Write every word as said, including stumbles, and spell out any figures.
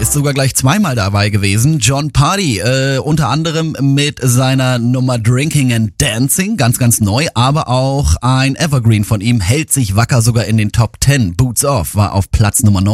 ist sogar gleich zweimal dabei gewesen. Jon Pardi, äh, unter anderem mit seiner Nummer Drinking and Dancing, ganz, ganz neu, aber auch ein Evergreen von ihm, hält sich wacker sogar in den Top zehn. Boots Off war auf Platz Nummer neun.